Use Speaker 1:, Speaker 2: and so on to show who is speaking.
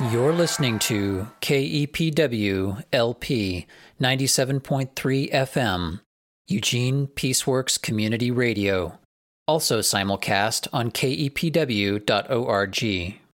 Speaker 1: You're listening to KEPW LP 97.3 FM, Eugene Peaceworks Community Radio, also simulcast on kepw.org.